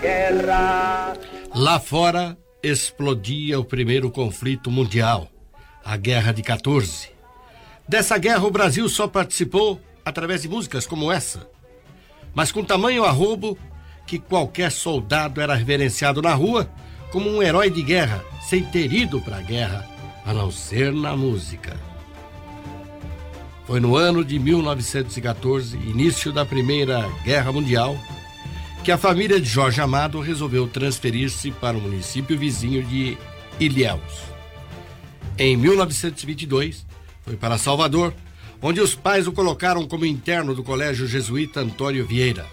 Guerra. Lá fora explodia o primeiro conflito mundial, a Guerra de 14. Dessa guerra o Brasil só participou através de músicas como essa, mas com tamanho arrobo que qualquer soldado era reverenciado na rua como um herói de guerra, sem ter ido para a guerra, a não ser na música. Foi no ano de 1914, início da Primeira Guerra Mundial, que a família de Jorge Amado resolveu transferir-se para o município vizinho de Ilhéus. Em 1922, foi para Salvador, onde os pais o colocaram como interno do Colégio Jesuíta Antônio Vieira.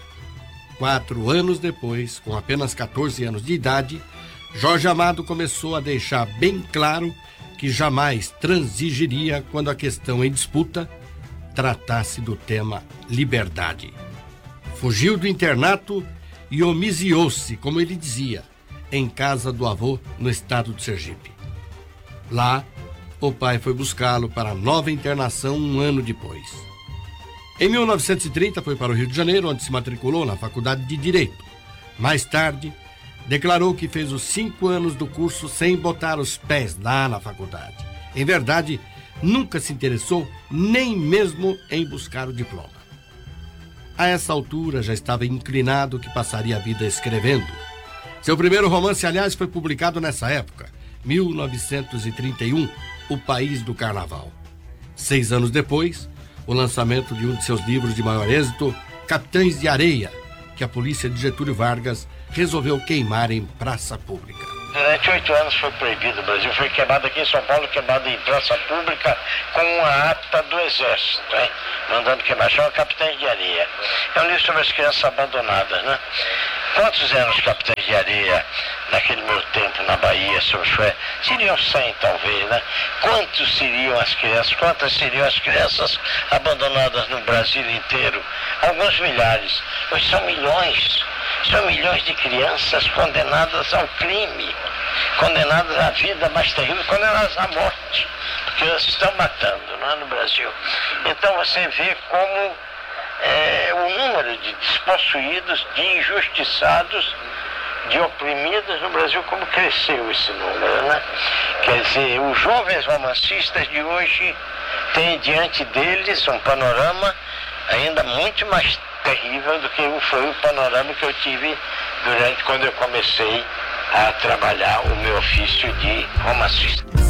4 anos depois, com apenas 14 anos de idade, Jorge Amado começou a deixar bem claro que jamais transigiria quando a questão em disputa tratasse do tema liberdade. Fugiu do internato e homiziou-se, como ele dizia, em casa do avô no estado de Sergipe. Lá, o pai foi buscá-lo para a nova internação um ano depois. Em 1930 foi para o Rio de Janeiro, onde se matriculou na Faculdade de Direito. Mais tarde, declarou que fez os 5 anos do curso sem botar os pés lá na faculdade. Em verdade, nunca se interessou nem mesmo em buscar o diploma. A essa altura já estava inclinado que passaria a vida escrevendo. Seu primeiro romance, aliás, foi publicado nessa época, 1931, O País do Carnaval. 6 anos depois, o lançamento de um de seus livros de maior êxito, Capitães de Areia, que a polícia de Getúlio Vargas resolveu queimar em praça pública. Durante 8 anos foi proibido. O Brasil foi queimado aqui em São Paulo, queimado em praça pública com a ata do Exército, hein? Mandando queimar. Chama Capitães de Areia. É um livro sobre as crianças abandonadas, né? Quantos eram os Capitães de Areia naquele meu tempo na Bahia, sobre Chué? Seriam 100, talvez, né? Quantos seriam as crianças? Quantas seriam as crianças abandonadas no Brasil inteiro? Alguns milhares. Hoje são milhões. São milhões de crianças condenadas ao crime, condenadas à vida mais terrível, condenadas à morte, porque elas estão matando, não é, no Brasil. Então você vê como o número de despossuídos, de injustiçados, de oprimidos no Brasil, como cresceu esse número, né? Quer dizer, os jovens romancistas de hoje têm diante deles um panorama ainda muito mais terrível do que foi o panorama que eu tive quando eu comecei a trabalhar o meu ofício de romancista.